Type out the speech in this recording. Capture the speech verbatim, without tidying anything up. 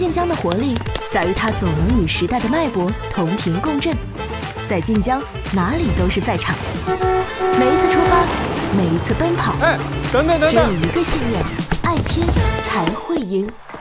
晋江的活力在于它总能与时代的脉搏同频共振。在晋江，哪里都是赛场。每一次出发，每一次奔跑， 哎，等等等等， 只有一个信念：爱拼才会赢。